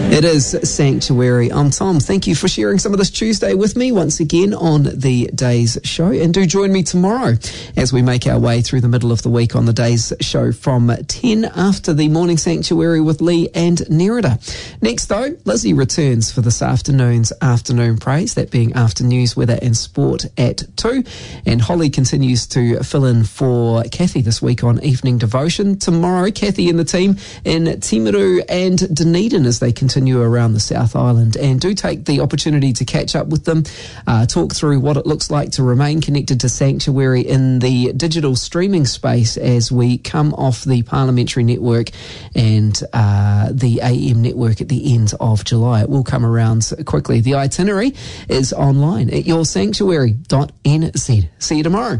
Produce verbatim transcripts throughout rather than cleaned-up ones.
It is Sanctuary. I'm Tom. Thank you for sharing some of this Tuesday with me once again on the Day's Show. And do join me tomorrow as we make our way through the middle of the week on the Day's Show from ten after the Morning Sanctuary with Lee and Nerida. Next though, Lizzie returns for this afternoon's Afternoon Praise, that being after news, weather and sport at two. And Holly continues to fill in for Kathy this week on Evening Devotion. Tomorrow, Kathy and the team in Timaru and Dunedin as they continue around the South Island, and do take the opportunity to catch up with them, uh, talk through what it looks like to remain connected to Sanctuary in the digital streaming space as we come off the Parliamentary Network and uh, the A M network at the end of July. It will come around quickly. The itinerary is online at your sanctuary dot n z. See you tomorrow.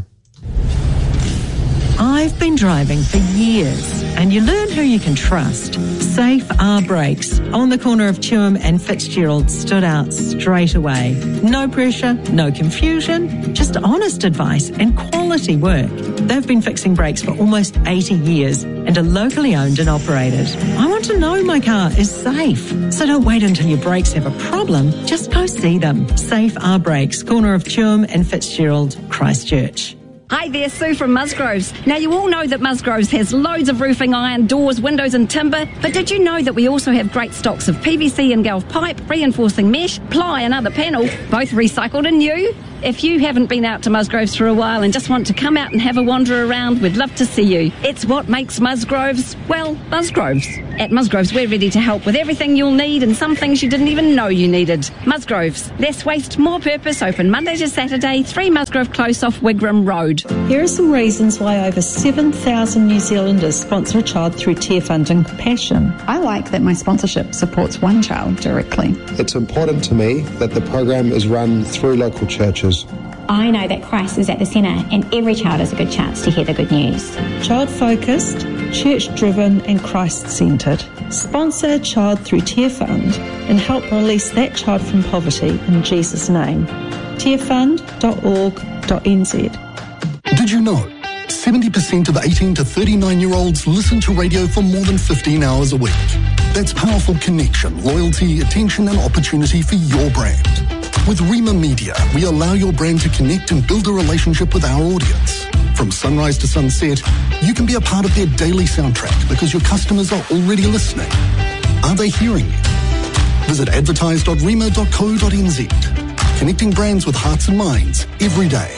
I've been driving for years, and you learn who you can trust. Safe R Brakes on the corner of Tuam and Fitzgerald stood out straight away. No pressure, no confusion, just honest advice and quality work. They've been fixing brakes for almost eighty years and are locally owned and operated. I want to know my car is safe, so don't wait until your brakes have a problem. Just go see them. Safe R Brakes, corner of Tuam and Fitzgerald, Christchurch. Hi there, Sue from Musgroves. Now, you all know that Musgroves has loads of roofing iron, doors, windows and timber, but did you know that we also have great stocks of P V C and Galv pipe, reinforcing mesh, ply and other panel, both recycled and new? If you haven't been out to Musgroves for a while and just want to come out and have a wander around, we'd love to see you. It's what makes Musgroves, well, Musgroves. At Musgroves, we're ready to help with everything you'll need and some things you didn't even know you needed. Musgroves, less waste, more purpose, open Monday to Saturday, three Musgrove Close off Wigram Road. Here are some reasons why over seven thousand New Zealanders sponsor a child through Tear Fund and Compassion. I like that my sponsorship supports one child directly. It's important to me that the program is run through local churches. I know that Christ is at the centre and every child has a good chance to hear the good news. Child-focused, church-driven and Christ-centred. Sponsor a child through Tear Fund and help release that child from poverty in Jesus' name. tear fund dot org dot n z. Did you know seventy percent of eighteen to thirty-nine-year-olds listen to radio for more than fifteen hours a week? That's powerful connection, loyalty, attention and opportunity for your brand. With Rima Media, we allow your brand to connect and build a relationship with our audience. From sunrise to sunset, you can be a part of their daily soundtrack because your customers are already listening. Are they hearing you? Visit advertise dot rima dot co dot n z. Connecting brands with hearts and minds every day.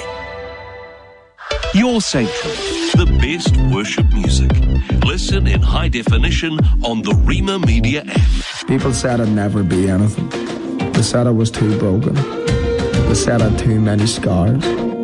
Your Sanctuary, the best worship music. Listen in high definition on the Rima Media app. People said I'd never be anything. They said I was too broken. They said I had too many scars.